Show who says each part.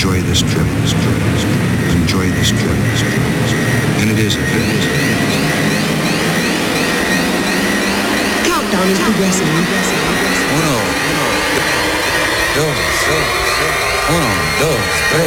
Speaker 1: enjoy this trip. Enjoy this trip. And it is a trip.
Speaker 2: Countdown is progressing.
Speaker 3: Uno, dos, tres.